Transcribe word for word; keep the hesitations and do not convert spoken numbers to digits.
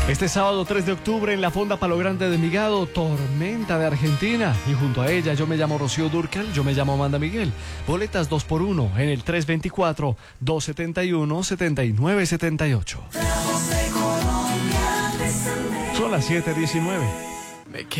Este sábado tres de octubre en la Fonda Palo Grande de Envigado, Tormenta de Argentina. Y junto a ella yo me llamo Rocío Dúrcal, yo me llamo Amanda Miguel. Boletas dos por uno en el tres dos cuatro, dos siete uno, siete nueve siete ocho. Son las siete diecinueve. Me quedo.